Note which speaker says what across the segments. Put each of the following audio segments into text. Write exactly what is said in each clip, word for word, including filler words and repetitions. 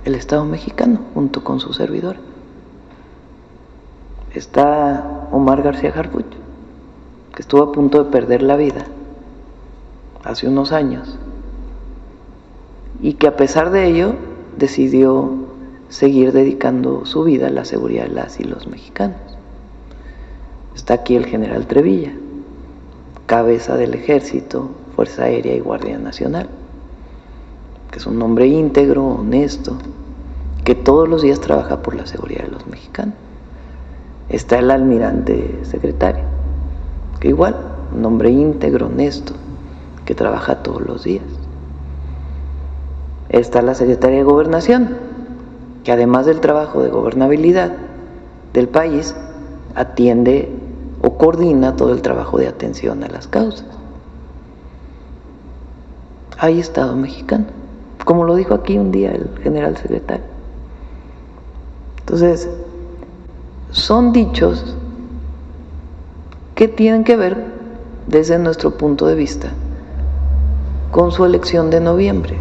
Speaker 1: el Estado mexicano, junto con su servidor. Está Omar García Harfuch, que estuvo a punto de perder la vida hace unos años, y que a pesar de ello decidió seguir dedicando su vida a la seguridad de las y los mexicanos. Está aquí el general Trevilla, cabeza del Ejército, Fuerza Aérea y Guardia Nacional, que es un hombre íntegro, honesto, que todos los días trabaja por la seguridad de los mexicanos. Está el almirante secretario, que igual, un hombre íntegro, honesto, que trabaja todos los días. Está la secretaria de Gobernación, que además del trabajo de gobernabilidad del país, atiende o coordina todo el trabajo de atención a las causas. Hay Estado mexicano, como lo dijo aquí un día el general secretario. Entonces, son dichos que tienen que ver, desde nuestro punto de vista, con su elección de noviembre.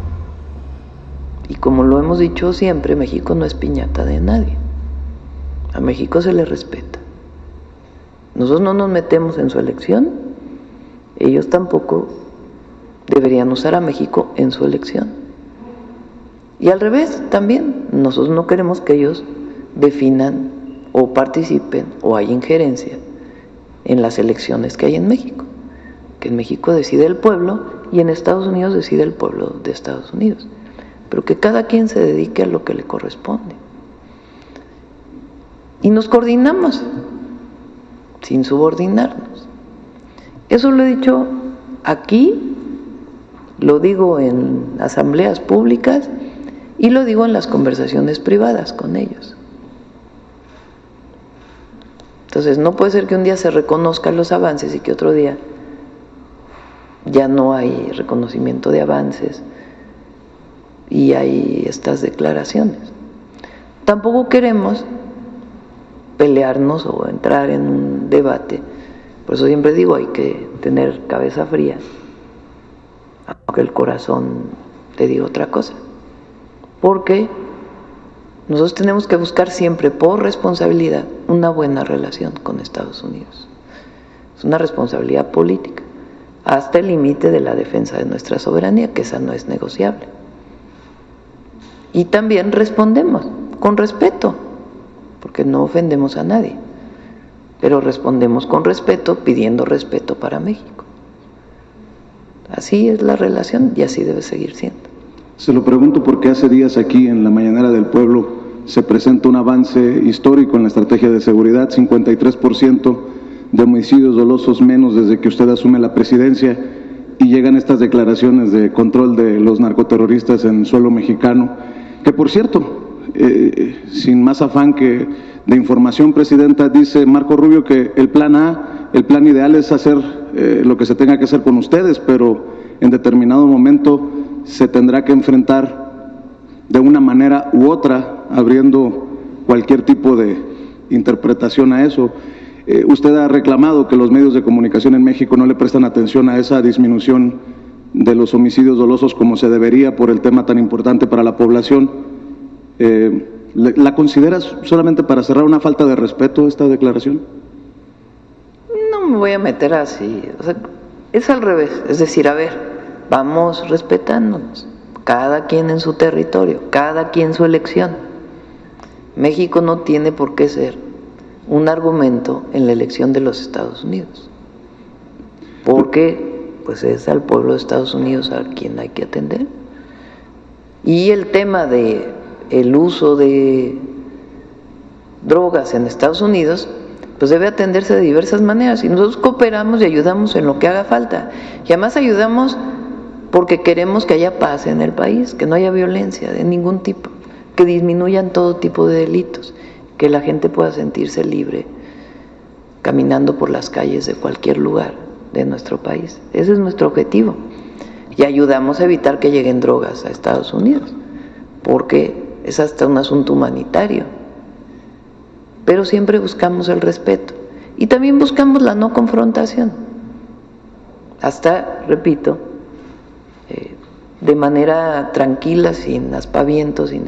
Speaker 1: Y como lo hemos dicho siempre, México no es piñata de nadie. A México se le respeta. Nosotros no nos metemos en su elección, ellos tampoco deberían usar a México en su elección. Y al revés también, nosotros no queremos que ellos definan o participen o haya injerencia en las elecciones que hay en México, que en México decide el pueblo y en Estados Unidos decide el pueblo de Estados Unidos, pero que cada quien se dedique a lo que le corresponde. Y nos coordinamos sin subordinarnos. Eso lo he dicho aquí, lo digo en asambleas públicas y lo digo en las conversaciones privadas con ellos. Entonces, no puede ser que un día se reconozcan los avances y que otro día ya no hay reconocimiento de avances y hay estas declaraciones. Tampoco queremos pelearnos o entrar en un debate. Por eso siempre digo, hay que tener cabeza fría, aunque el corazón te diga otra cosa. Porque nosotros tenemos que buscar siempre, por responsabilidad, una buena relación con Estados Unidos. Es una responsabilidad política, hasta el límite de la defensa de nuestra soberanía, que esa no es negociable. Y también respondemos con respeto, porque no ofendemos a nadie, pero respondemos con respeto, pidiendo respeto para México. Así es la relación y así debe seguir siendo.
Speaker 2: Se lo pregunto porque hace días aquí en la Mañanera del Pueblo se presenta un avance histórico en la estrategia de seguridad, cincuenta y tres por ciento de homicidios dolosos menos desde que usted asume la presidencia, y llegan estas declaraciones de control de los narcoterroristas en suelo mexicano, que por cierto, eh, sin más afán que de información, Presidenta, dice Marco Rubio que el plan A, el plan ideal es hacer eh, lo que se tenga que hacer con ustedes, pero en determinado momento se tendrá que enfrentar de una manera u otra, abriendo cualquier tipo de interpretación a eso. Eh, usted ha reclamado que los medios de comunicación en México no le prestan atención a esa disminución de los homicidios dolosos como se debería por el tema tan importante para la población. Eh, ¿La consideras, solamente para cerrar, una falta de respeto esta declaración?
Speaker 1: No me voy a meter así, o sea, es al revés, es decir, a ver, vamos respetándonos, cada quien en su territorio, cada quien su elección. México no tiene por qué ser un argumento en la elección de los Estados Unidos, porque pues es al pueblo de Estados Unidos a quien hay que atender. Y el tema de el uso de drogas en Estados Unidos, pues debe atenderse de diversas maneras, y nosotros cooperamos y ayudamos en lo que haga falta, y además ayudamos porque queremos que haya paz en el país, que no haya violencia de ningún tipo, que disminuyan todo tipo de delitos, que la gente pueda sentirse libre caminando por las calles de cualquier lugar de nuestro país. Ese es nuestro objetivo, y ayudamos a evitar que lleguen drogas a Estados Unidos, porque es hasta un asunto humanitario, pero siempre buscamos el respeto y también buscamos la no confrontación, hasta, repito, eh, de manera tranquila, sin aspavientos, sin